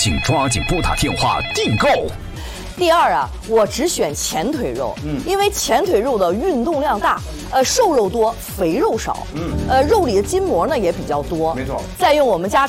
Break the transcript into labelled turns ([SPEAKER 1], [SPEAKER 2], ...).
[SPEAKER 1] 请抓紧拨打电话订购。
[SPEAKER 2] 第二啊，我只选前腿肉，因为前腿肉的运动量大，瘦肉多，肥肉少，肉里的筋膜呢也比较多，
[SPEAKER 3] 没错。
[SPEAKER 2] 再用我们家